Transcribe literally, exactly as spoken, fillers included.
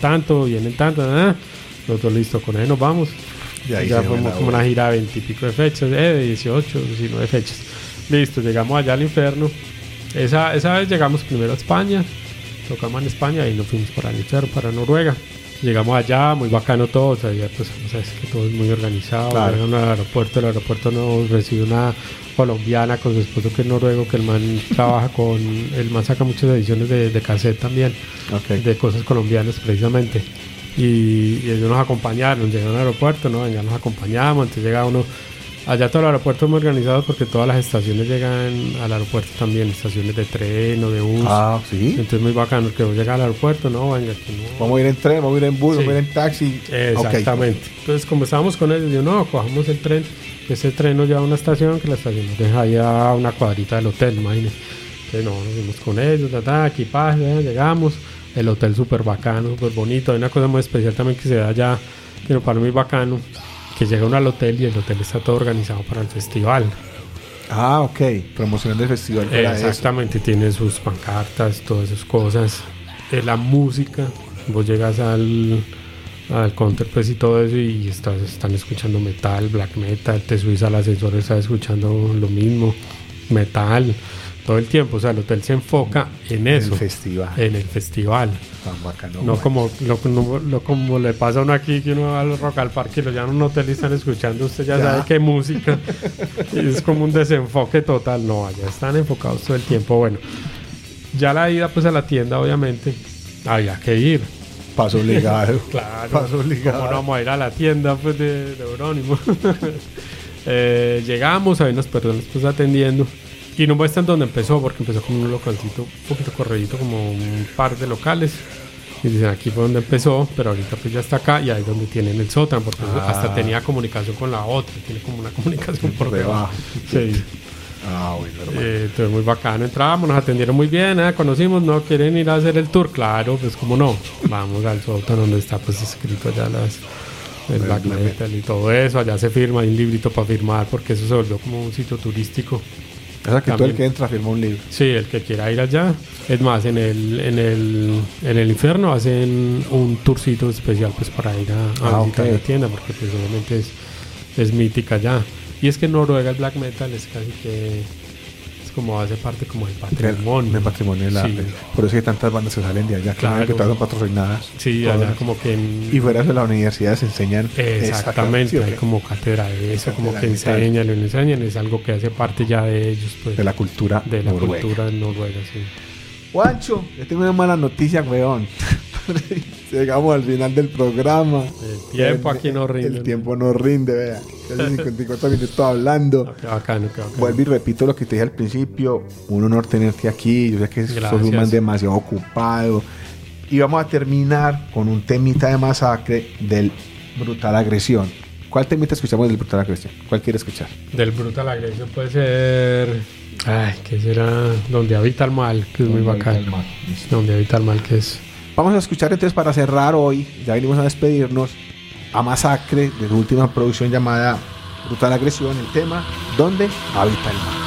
tanto, vienen tanto, ¿eh? Nosotros listo, con él nos vamos. Y ahí ya se fuimos como una gira de veintipico de fechas, eh, de dieciocho, diecinueve fechas. Listo, llegamos allá al infierno. Esa, esa vez llegamos primero a España, tocamos en España y nos fuimos para el infierno, para Noruega. Llegamos allá, muy bacano todo, o sea, ya pues, o sea, es que todo es muy organizado. Claro. Llegamos al aeropuerto, el aeropuerto nos recibe una colombiana con su esposo que es noruego, que el man trabaja con, el man saca muchas ediciones de, de cassette también, Okay. de cosas colombianas precisamente. Y, y ellos nos acompañaron, llegaron al aeropuerto, ¿no? Ya nos acompañamos, entonces llega uno. Allá todo el aeropuerto es muy organizado porque todas las estaciones llegan al aeropuerto también, estaciones de tren o de bus. Ah, sí. Entonces muy bacano que vos llegas al aeropuerto, no, venga, aquí no. Vamos a ir en tren, vamos a ir en bus, Sí. vamos a ir en taxi. Exactamente. Okay. Entonces como estábamos con ellos, yo no, cojamos el tren, ese tren nos lleva a una estación, que la estación nos deja allá a una cuadrita del hotel, imagínense. Entonces no, nos fuimos con ellos, ta, ta, equipaje, ya, llegamos, el hotel súper bacano, súper bonito. Hay una cosa muy especial también que se da allá, que nos parece muy bacano, que llega uno al hotel y el hotel está todo organizado para el festival. Ah, ok. Promoción del festival. Eh, exactamente, tiene sus pancartas, todas esas cosas. Eh, la música, vos llegas al, al counter pues y todo eso y estás, están escuchando metal, black metal, te subís al ascensor, estás escuchando lo mismo, metal, todo el tiempo. O sea, el hotel se enfoca en eso. En el festival. En el festival. Tan bacano. No como, lo, no, lo, como le pasa a uno aquí, que uno va al Rock al Parque y lo llaman a un hotel y están escuchando, usted ya, Ya. sabe qué música. Y es como un desenfoque total. No, allá están enfocados todo el tiempo. Bueno, ya la ida pues a la tienda, obviamente, había que ir. Paso obligado. Claro. Paso obligado. ¿Cómo no vamos a ir a la tienda pues de, de Eurónimo? eh, llegamos, hay unas personas pues atendiendo. Y no muestran dónde empezó, porque empezó como un localcito, un poquito corredito, como un par de locales. Y dicen, aquí fue donde empezó, pero ahorita pues ya está acá y ahí es donde tienen el sótano, porque Ah. hasta tenía comunicación con la otra, tiene como una comunicación por Por debajo. debajo. Sí. Ah, bueno, hermano. Eh, entonces muy bacano, entramos, nos atendieron muy bien, ¿eh? Conocimos, ¿no? ¿Quieren ir a hacer el tour? Claro, pues como no, vamos al sótano donde está pues escrito ya las... el El black black metal y todo eso, allá se firma, hay un librito para firmar, porque eso se volvió como un sitio turístico. O sea, que todo el También. que entra firma un libro. Sí, el que quiera ir allá. Es más, en el, en el, en el infierno hacen un tourcito especial pues para ir a, a Ah, visitar ok. la tienda, porque pues obviamente es, es mítica allá. Y es que en Noruega el black metal es casi que es como hace parte como del patrimonio. Del patrimonio de la Sí. Por eso hay tantas bandas que salen de allá, claro, Claro. que todas son patrocinadas. Sí, Todas. allá como que en, Y fuera de la universidad se enseñan. exactamente, hay sí, como cátedra de eso, como que Cátedra de enseñan, lo enseñan, es algo que hace parte ya de ellos, pues, de la cultura de la noruega. cultura noruega, sí. Juancho, yo tengo una mala noticia, weón. Llegamos al final del programa. El tiempo aquí no rinde. El tiempo no rinde, vea. Casi cincuenta y cuatro minutos hablando. Qué bacano, qué bacano. Vuelvo y repito lo que te dije al principio. Un honor tenerte aquí. Yo sé que sos Gracias. un man demasiado ocupado. Y vamos a terminar con un temita de Masacre del Brutal Agresión. ¿Cuál temita escuchamos del Brutal Agresión? ¿Cuál quieres escuchar? Del Brutal Agresión puede ser... Ay, ¿qué será? Donde habita el mal, que es muy bacán. Donde habita el mal, que es... Vamos a escuchar entonces para cerrar hoy. Ya venimos a despedirnos. A Masacre de su última producción llamada Brutal Agresión. El tema Donde habita el mal.